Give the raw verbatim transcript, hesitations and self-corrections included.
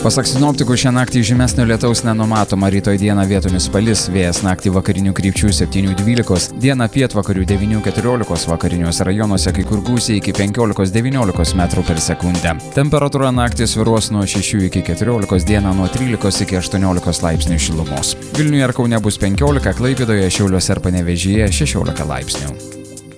Pasak sinoptikų, šią naktį žymesnio lietaus nenumatoma, rytoj dieną vietomis palis, vėjas naktį vakarinių krypčių septynių dvylikos, dieną pietvakarių devynių keturiolikos, vakariniuose rajonuose kai kur gūsiai iki penkiolikos devyniolikos metrų per sekundę. Temperatūra naktį svyruos nuo šešių iki keturiolikos, dieną nuo trylikos iki aštuoniolikos laipsnių šilumos. Vilniuje ir Kaune bus penkiolika, Klaipėdoje, Šiauliuose ir Panevėžyje šešiolika laipsnių.